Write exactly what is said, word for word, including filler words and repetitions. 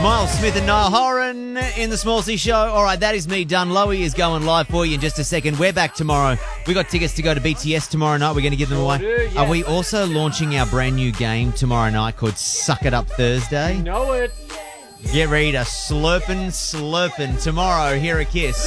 Miles Smith and Niall Horan in the Small C Show. All right, that is me done. Lowy is going live for you in just a second. We're back tomorrow. We got tickets to go to B T S tomorrow night. We're going to give them away. Sure do, yes. Are we also launching our brand new game tomorrow night called Suck It Up Thursday? You know it. Get ready to slurpin' slurpin' tomorrow here at Kiss.